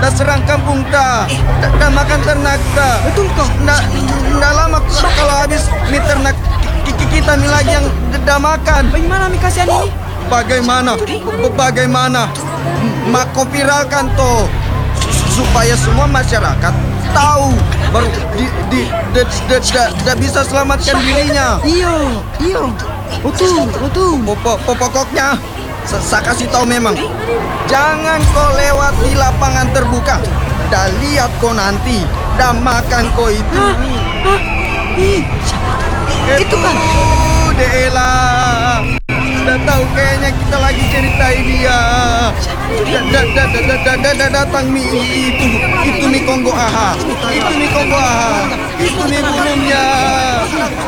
serang kampung ta, makan ternak ta. Betul kok. Nggak lama kalau habis mie ternak kita mie lagi yang dah makan. Bagaimana mi kasihan ini? Bagaimana? Mako viralkan toh supaya semua masyarakat tahu baru bisa selamatkan dirinya. Iyo. Betul. Pokoknya saya kasih tahu memang jangan kau lewat di lapangan terbuka. Dah lihat kau nanti, dah makan kau itu. Itu kan. Dela. Dah tahu kayaknya kita lagi ceritain dia. Datang mi itu mi Kongo aha. Itu mi burungnya.